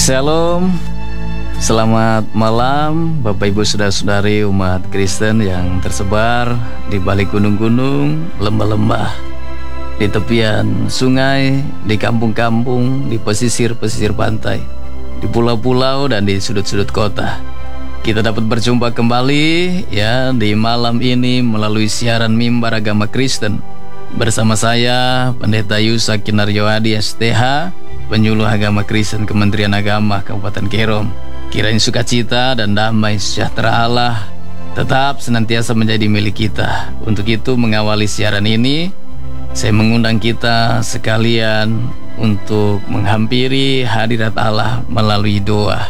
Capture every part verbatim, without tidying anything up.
Shalom, selamat malam Bapak Ibu Saudara-saudari umat Kristen yang tersebar di balik gunung-gunung, lembah-lembah, di tepian sungai, di kampung-kampung, di pesisir-pesisir pantai, di pulau-pulau dan di sudut-sudut kota. Kita dapat berjumpa kembali ya di malam ini melalui siaran mimbar agama Kristen bersama saya Pendeta Yusak Kinaryoadi S T H, Penyuluh Agama Kristen Kementerian Agama Kabupaten Kerom. Kiranya sukacita dan damai sejahtera Allah tetap senantiasa menjadi milik kita. Untuk itu mengawali siaran ini, saya mengundang kita sekalian untuk menghampiri hadirat Allah melalui doa.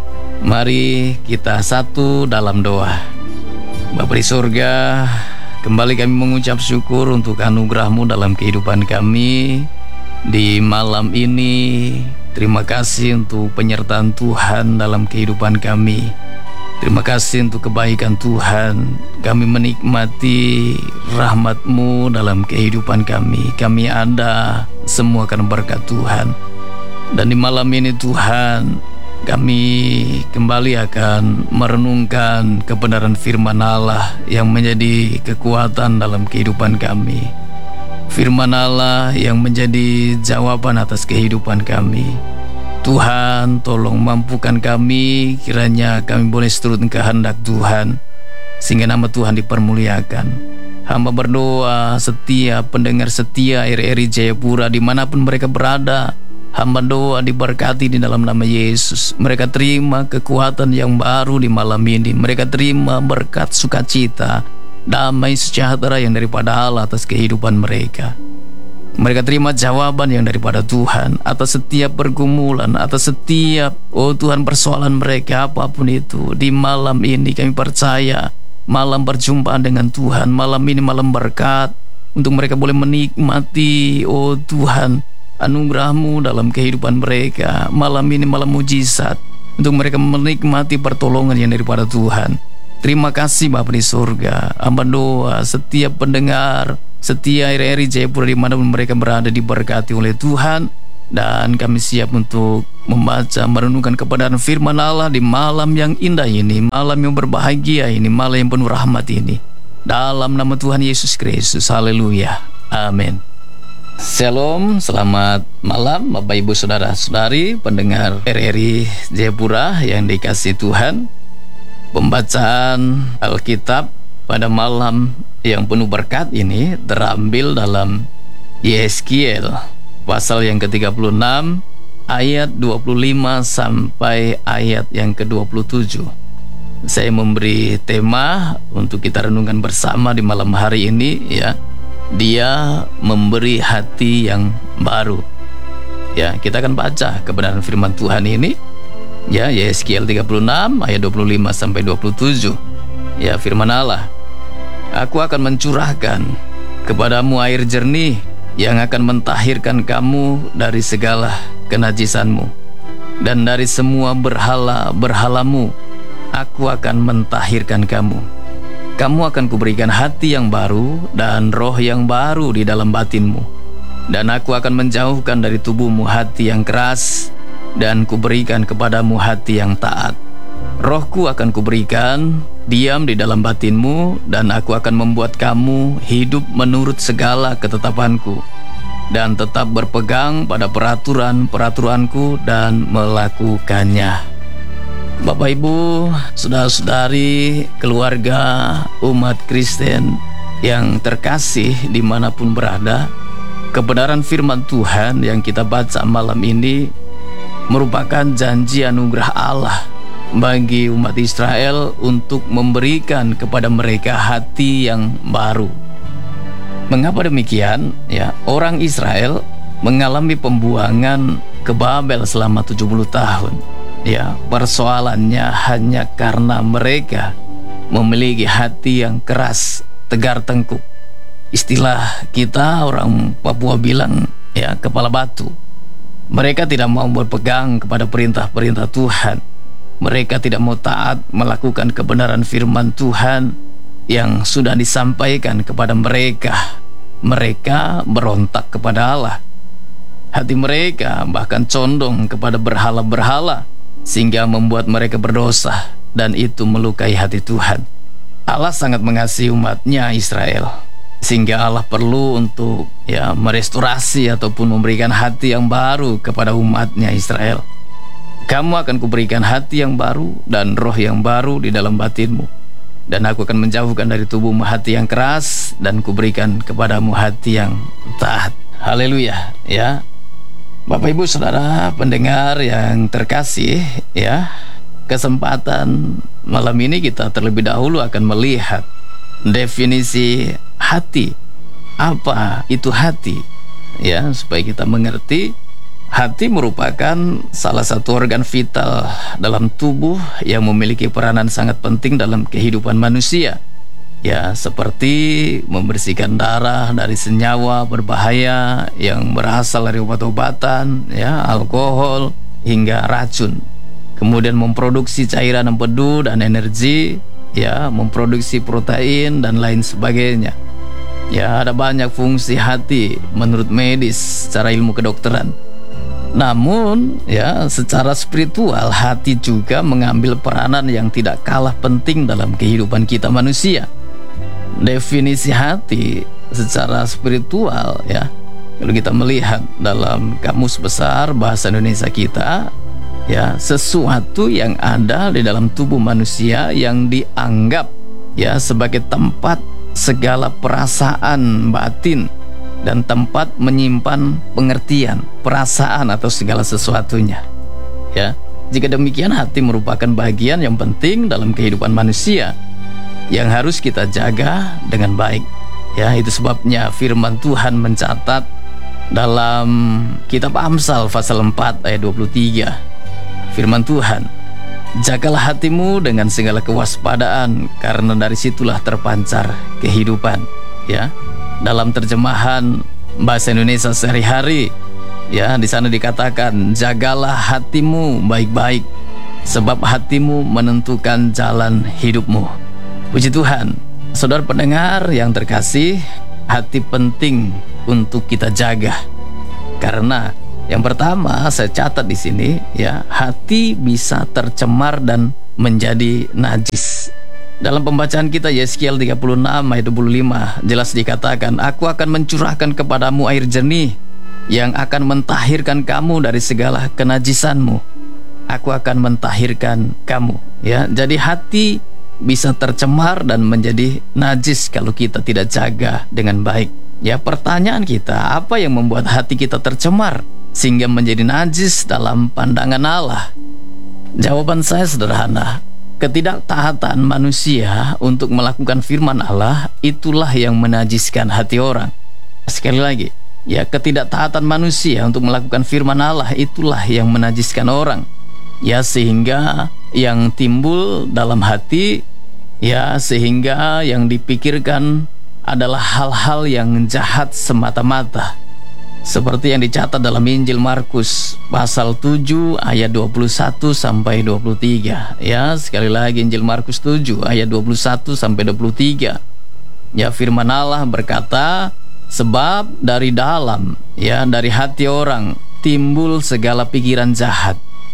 Mari kita satu dalam doa. Bapa di surga, kembali kami mengucap syukur untuk anugerah-Mu dalam kehidupan kami di malam ini. Terima kasih untuk penyertaan Tuhan dalam kehidupan kami. Terima kasih untuk kebaikan Tuhan. Kami menikmati rahmat-Mu dalam kehidupan kami. Kami ada semua karena berkat Tuhan. Dan di malam ini Tuhan, kami kembali akan merenungkan kebenaran firman Allah yang menjadi kekuatan dalam kehidupan kami. Firman Allah yang menjadi jawaban atas kehidupan kami. Tuhan, tolong mampukan kami, kiranya kami boleh seturut kehendak Tuhan, sehingga nama Tuhan dipermuliakan. Hamba berdoa setiap pendengar setia R R I Jayapura dimanapun mereka berada, hamba doa diberkati di dalam nama Yesus. Mereka terima kekuatan yang baru di malam ini. Mereka terima berkat sukacita, damai sejahtera yang daripada Allah atas kehidupan mereka. Mereka terima jawaban yang daripada Tuhan atas setiap pergumulan, atas setiap, oh Tuhan, persoalan mereka apapun itu. Di malam ini kami percaya malam perjumpaan dengan Tuhan. Malam ini malam berkat untuk mereka boleh menikmati, oh Tuhan, anugerah-Mu dalam kehidupan mereka. Malam ini malam mujizat untuk mereka menikmati pertolongan yang daripada Tuhan. Terima kasih Bapa di surga. Hamba doa setiap pendengar setia R R I Jayapura dimanapun mereka berada diberkati oleh Tuhan. Dan kami siap untuk membaca, merenungkan kebenaran firman Allah di malam yang indah ini, malam yang berbahagia ini, malam yang penuh rahmat ini. Dalam nama Tuhan Yesus Kristus, haleluya, amin. Shalom, selamat malam Bapak Ibu Saudara-saudari pendengar R R I Jayapura yang dikasihi Tuhan. Pembacaan Alkitab pada malam yang penuh berkat ini terambil dalam Yeskiel pasal yang ke tiga puluh enam ayat dua puluh lima sampai ayat yang ke dua puluh tujuh. Saya memberi tema untuk kita renungkan bersama di malam hari ini, ya. Dia memberi hati yang baru. Ya, kita akan baca kebenaran firman Tuhan ini. Ya, Yeskiel tiga puluh enam ayat dua puluh lima sampai dua puluh tujuh. Ya, firman Allah. Aku akan mencurahkan kepadamu air jernih yang akan mentahirkan kamu dari segala kenajisanmu, dan dari semua berhala-berhalamu aku akan mentahirkan kamu. Kamu akan kuberikan hati yang baru dan roh yang baru di dalam batinmu, dan aku akan menjauhkan dari tubuhmu hati yang keras, dan kuberikan kepadamu hati yang taat. Rohku akan kuberikan diam di dalam batinmu, dan aku akan membuat kamu hidup menurut segala ketetapanku, dan tetap berpegang pada peraturan-peraturanku dan melakukannya. Bapak Ibu, saudara-saudari, keluarga umat Kristen yang terkasih dimanapun berada, kebenaran firman Tuhan yang kita baca malam ini merupakan janji anugerah Allah bagi umat Israel untuk memberikan kepada mereka hati yang baru. Mengapa demikian? Ya, orang Israel mengalami pembuangan ke Babel selama tujuh puluh tahun. Ya, persoalannya hanya karena mereka memiliki hati yang keras, tegar tengkuk. Istilah kita orang Papua bilang, ya, kepala batu. Mereka tidak mau berpegang kepada perintah-perintah Tuhan. Mereka tidak mau taat melakukan kebenaran firman Tuhan yang sudah disampaikan kepada mereka. Mereka berontak kepada Allah. Hati mereka bahkan condong kepada berhala-berhala, sehingga membuat mereka berdosa, dan itu melukai hati Tuhan. Allah sangat mengasihi umatnya Israel, sehingga Allah perlu untuk ya merestorasi ataupun memberikan hati yang baru kepada umatnya Israel. Kamu akan kuberikan hati yang baru dan roh yang baru di dalam batinmu, dan aku akan menjauhkan dari tubuhmu hati yang keras, dan kuberikan kepadamu hati yang taat. Haleluya, ya. Bapak Ibu Saudara pendengar yang terkasih, ya, kesempatan malam ini kita terlebih dahulu akan melihat definisi hati. Apa itu hati? Ya, supaya kita mengerti, hati merupakan salah satu organ vital dalam tubuh yang memiliki peranan sangat penting dalam kehidupan manusia. Ya, seperti membersihkan darah dari senyawa berbahaya yang berasal dari obat-obatan, ya, alkohol, hingga racun. Kemudian memproduksi cairan empedu dan energi, ya, memproduksi protein dan lain sebagainya. Ya, ada banyak fungsi hati menurut medis secara ilmu kedokteran. Namun, ya, secara spiritual hati juga mengambil peranan yang tidak kalah penting dalam kehidupan kita manusia. Definisi hati secara spiritual, ya, kalau kita melihat dalam Kamus Besar Bahasa Indonesia kita, ya, sesuatu yang ada di dalam tubuh manusia yang dianggap ya sebagai tempat segala perasaan batin dan tempat menyimpan pengertian, perasaan atau segala sesuatunya. Ya, jika demikian hati merupakan bagian yang penting dalam kehidupan manusia yang harus kita jaga dengan baik. Ya, itu sebabnya firman Tuhan mencatat dalam kitab Amsal pasal empat ayat dua puluh tiga. Firman Tuhan, jagalah hatimu dengan segala kewaspadaan, karena dari situlah terpancar kehidupan. Ya, dalam terjemahan Bahasa Indonesia sehari-hari, ya, di sana dikatakan, jagalah hatimu baik-baik, sebab hatimu menentukan jalan hidupmu. Puji Tuhan, saudara pendengar yang terkasih, hati penting untuk kita jaga. Karena yang pertama saya catat di sini, ya, hati bisa tercemar dan menjadi najis. Dalam pembacaan kita Yeskiel tiga puluh enam ayat dua puluh lima jelas dikatakan, aku akan mencurahkan kepadamu air jernih yang akan mentahirkan kamu dari segala kenajisanmu. Aku akan mentahirkan kamu. Ya, jadi hati bisa tercemar dan menjadi najis kalau kita tidak jaga dengan baik. Ya, pertanyaan kita, apa yang membuat hati kita tercemar sehingga menjadi najis dalam pandangan Allah? Jawaban saya sederhana. Ketidaktaatan manusia untuk melakukan firman Allah, itulah yang menajiskan hati orang. Sekali lagi, ya, ketidaktaatan manusia untuk melakukan firman Allah, itulah yang menajiskan orang. Ya, sehingga yang timbul dalam hati, ya, sehingga yang dipikirkan adalah hal-hal yang jahat semata-mata. Seperti yang dicatat dalam Injil Markus pasal tujuh ayat dua puluh satu sampai dua puluh tiga. Ya, sekali lagi Injil Markus tujuh ayat dua puluh satu sampai dua puluh tiga. Ya, firman Allah berkata, sebab dari dalam, ya, dari hati orang timbul segala pikiran jahat,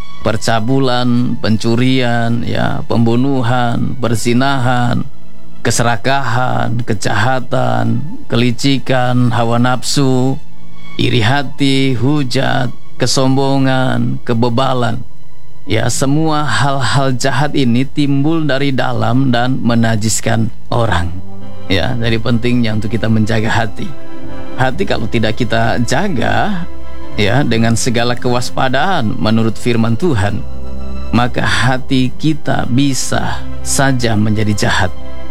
percabulan, pencurian, ya, pembunuhan, perzinahan, keserakahan, kejahatan, kelicikan, hawa nafsu, iri hati, hujat, kesombongan, kebebalan. Ya, semua hal-hal jahat ini timbul dari dalam dan menajiskan orang. Ya, jadi pentingnya untuk kita menjaga hati. Hati kalau tidak kita jaga, ya, dengan segala kewaspadaan menurut firman Tuhan, maka hati kita bisa saja menjadi jahat.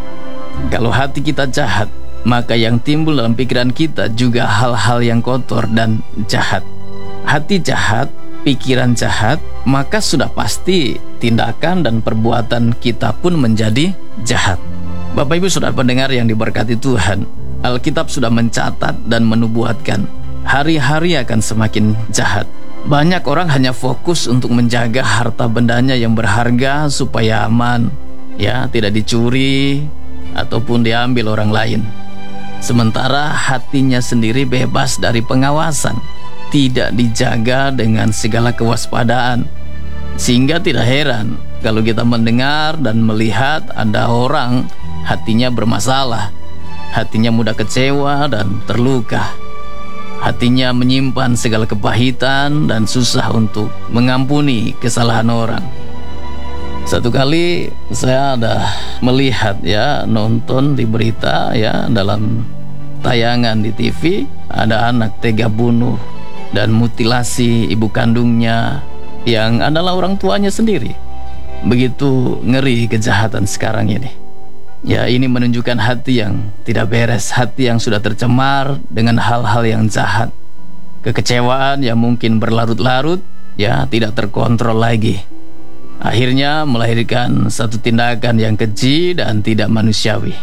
Kalau hati kita jahat, maka yang timbul dalam pikiran kita juga hal-hal yang kotor dan jahat. Hati jahat, pikiran jahat, maka sudah pasti tindakan dan perbuatan kita pun menjadi jahat. Bapak Ibu Saudara pendengar yang diberkati Tuhan, Alkitab sudah mencatat dan menubuatkan hari-hari akan semakin jahat. Banyak orang hanya fokus untuk menjaga harta bendanya yang berharga supaya aman, ya, tidak dicuri ataupun diambil orang lain. Sementara hatinya sendiri bebas dari pengawasan, tidak dijaga dengan segala kewaspadaan. Sehingga tidak heran kalau kita mendengar dan melihat ada orang hatinya bermasalah, hatinya mudah kecewa dan terluka, hatinya menyimpan segala kepahitan dan susah untuk mengampuni kesalahan orang. Satu kali saya ada melihat ya, nonton di berita ya, dalam tayangan di T V, ada anak tega bunuh dan mutilasi ibu kandungnya yang adalah orang tuanya sendiri. Begitu ngeri kejahatan sekarang ini. Ya, ini menunjukkan hati yang tidak beres, hati yang sudah tercemar dengan hal-hal yang jahat. Kekecewaan yang mungkin berlarut-larut, ya tidak terkontrol lagi. Akhirnya melahirkan satu tindakan yang keji dan tidak manusiawi.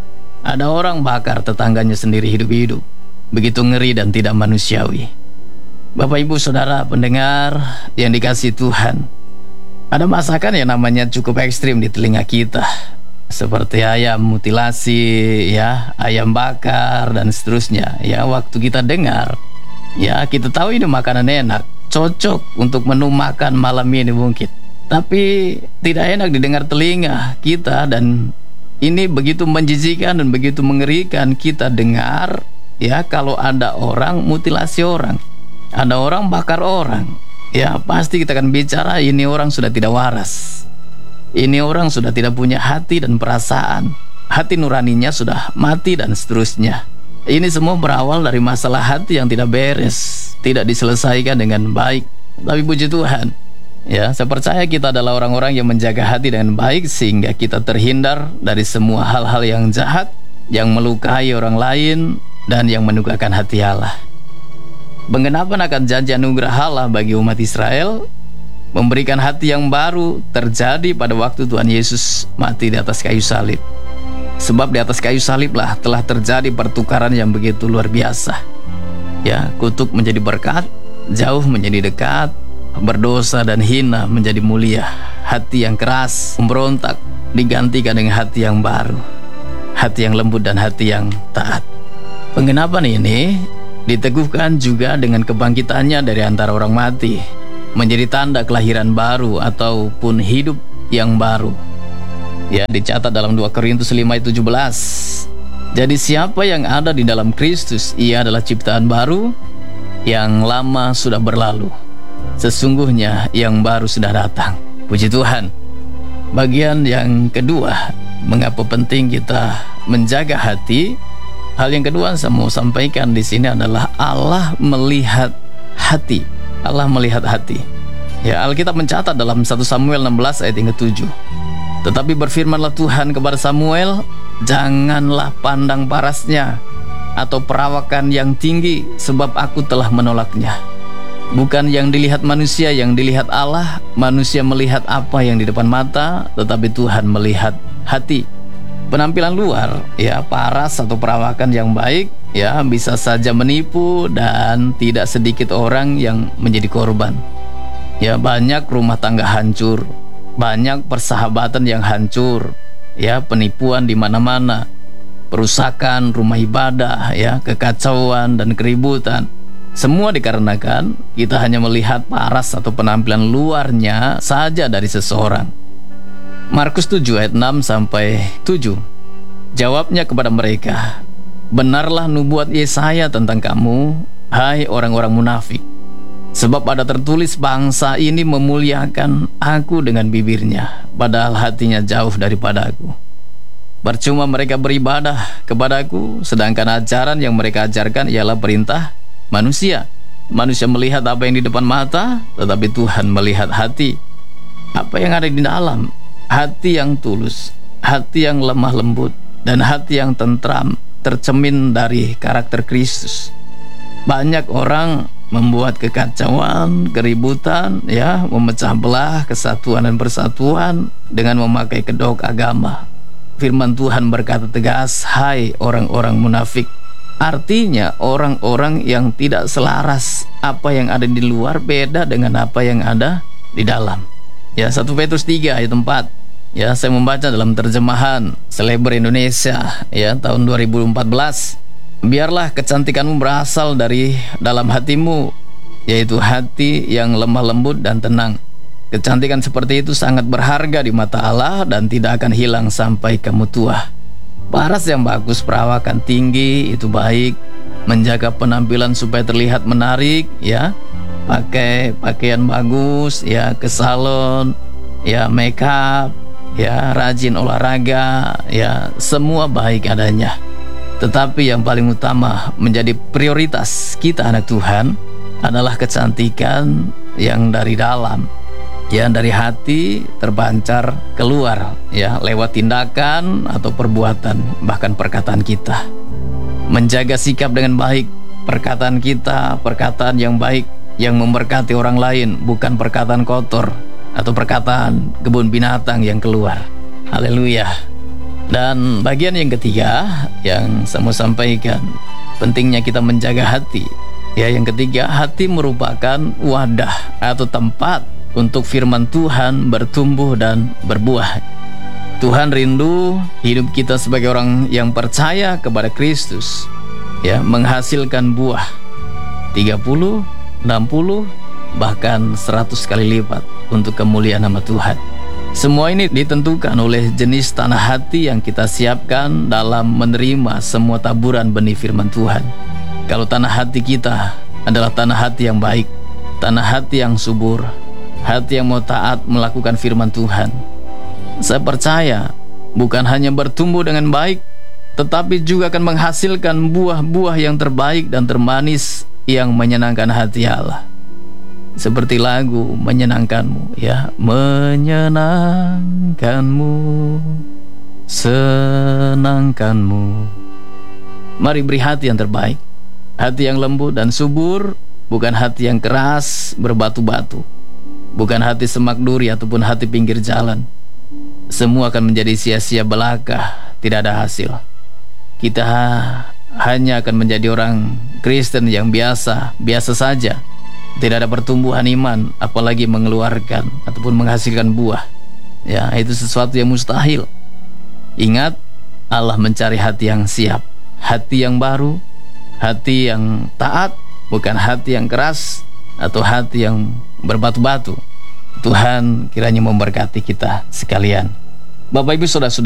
Ada orang bakar tetangganya sendiri hidup-hidup. Begitu ngeri dan tidak manusiawi. Bapak Ibu Saudara pendengar yang dikasihi Tuhan, ada masakan yang namanya cukup ekstrim di telinga kita, seperti ayam mutilasi, ya, ayam bakar dan seterusnya. Ya, waktu kita dengar, ya kita tahu ini makanan enak, cocok untuk menu makan malam ini mungkin. Tapi tidak enak didengar telinga kita, dan ini begitu menjijikan dan begitu mengerikan kita dengar, ya, kalau ada orang mutilasi orang, ada orang bakar orang. Ya pasti kita akan bicara, ini orang sudah tidak waras, ini orang sudah tidak punya hati dan perasaan, hati nuraninya sudah mati dan seterusnya. Ini semua berawal dari masalah hati yang tidak beres, tidak diselesaikan dengan baik. Tapi puji Tuhan, ya saya percaya kita adalah orang-orang yang menjaga hati dengan baik, sehingga kita terhindar dari semua hal-hal yang jahat, yang melukai orang lain, dan yang menukakan hati Allah. Penggenapan akan janji anugerah Allah bagi umat Israel, memberikan hati yang baru, terjadi pada waktu Tuhan Yesus mati di atas kayu salib. Sebab di atas kayu saliblah telah terjadi pertukaran yang begitu luar biasa. Ya, kutuk menjadi berkat, jauh menjadi dekat, berdosa dan hina menjadi mulia. Hati yang keras, memberontak, digantikan dengan hati yang baru, hati yang lembut dan hati yang taat. Penggenapan ini diteguhkan juga dengan kebangkitannya dari antara orang mati, menjadi tanda kelahiran baru ataupun hidup yang baru. Ya, dicatat dalam dua Korintus lima ayat tujuh belas. Jadi siapa yang ada di dalam Kristus, ia adalah ciptaan baru, yang lama sudah berlalu, sesungguhnya yang baru sudah datang. Puji Tuhan. Bagian yang kedua, mengapa penting kita menjaga hati? Hal yang kedua saya mau sampaikan di sini adalah Allah melihat hati. Allah melihat hati. Ya, Alkitab mencatat dalam satu Samuel enam belas ayat yang ketujuh. Tetapi berfirmanlah Tuhan kepada Samuel, janganlah pandang parasnya atau perawakan yang tinggi, sebab aku telah menolaknya. Bukan yang dilihat manusia yang dilihat Allah. Manusia melihat apa yang di depan mata, tetapi Tuhan melihat hati. Penampilan luar, ya, paras atau perawakan yang baik, ya, bisa saja menipu, dan tidak sedikit orang yang menjadi korban. Ya, banyak rumah tangga hancur, banyak persahabatan yang hancur, ya, penipuan di mana-mana, perusakan rumah ibadah, ya, kekacauan dan keributan. Semua dikarenakan kita hanya melihat paras atau penampilan luarnya saja dari seseorang. Markus tujuh ayat enam sampai tujuh. Jawabnya kepada mereka, benarlah nubuat Yesaya tentang kamu, hai orang-orang munafik. Sebab ada tertulis, bangsa ini memuliakan aku dengan bibirnya, padahal hatinya jauh daripada aku. Percuma mereka beribadah kepadaku, sedangkan ajaran yang mereka ajarkan ialah perintah manusia. Manusia melihat apa yang di depan mata, tetapi Tuhan melihat hati. Apa yang ada di dalam? Hati yang tulus, hati yang lemah lembut, dan hati yang tentram, tercemin dari karakter Kristus. Banyak orang membuat kekacauan, keributan, ya, memecah belah kesatuan dan persatuan dengan memakai kedok agama. Firman Tuhan berkata tegas, hai orang-orang munafik. Artinya orang-orang yang tidak selaras. Apa yang ada di luar beda dengan apa yang ada di dalam. Ya, satu Petrus tiga ayat empat. Ya, saya membaca dalam terjemahan Celeber Indonesia, ya, tahun dua ribu empat belas. Biarlah kecantikanmu berasal dari dalam hatimu, yaitu hati yang lemah lembut dan tenang. Kecantikan seperti itu sangat berharga di mata Allah dan tidak akan hilang sampai kamu tua. Paras yang bagus, perawakan tinggi itu baik. Menjaga penampilan supaya terlihat menarik, ya. Pakai pakaian bagus, ya, ke salon, ya, make up, ya, rajin olahraga, ya, semua baik adanya. Tetapi yang paling utama menjadi prioritas kita anak Tuhan adalah kecantikan yang dari dalam, yang dari hati terpancar keluar, ya, lewat tindakan atau perbuatan, bahkan perkataan kita. Menjaga sikap dengan baik, perkataan kita, perkataan yang baik, yang memberkati orang lain, bukan perkataan kotor atau perkataan kebun binatang yang keluar. Haleluya. Dan bagian yang ketiga yang saya mau sampaikan, pentingnya kita menjaga hati. Ya, yang ketiga, hati merupakan wadah atau tempat untuk firman Tuhan bertumbuh dan berbuah. Tuhan rindu hidup kita sebagai orang yang percaya kepada Kristus, ya, menghasilkan buah tiga puluh, enam puluh, bahkan seratus kali lipat untuk kemuliaan nama Tuhan. Semua ini ditentukan oleh jenis tanah hati yang kita siapkan dalam menerima semua taburan benih firman Tuhan. Kalau tanah hati kita adalah tanah hati yang baik, tanah hati yang subur, hati yang mau taat melakukan firman Tuhan, saya percaya bukan hanya bertumbuh dengan baik, tetapi juga akan menghasilkan buah-buah yang terbaik dan termanis yang menyenangkan hati Allah. Seperti lagu menyenangkanmu, ya, menyenangkanmu, senangkanmu. Mari beri hati yang terbaik, hati yang lembut dan subur, bukan hati yang keras berbatu-batu, bukan hati semak duri ataupun hati pinggir jalan. Semua akan menjadi sia-sia belaka, tidak ada hasil. Kita hanya akan menjadi orang Kristen yang biasa, biasa saja. Tidak ada pertumbuhan iman, apalagi mengeluarkan ataupun menghasilkan buah. Ya, itu sesuatu yang mustahil. Ingat, Allah mencari hati yang siap, hati yang baru, hati yang taat, bukan hati yang keras atau hati yang berbatu-batu. Tuhan kiranya memberkati kita sekalian. Bapak Ibu Saudara-saudara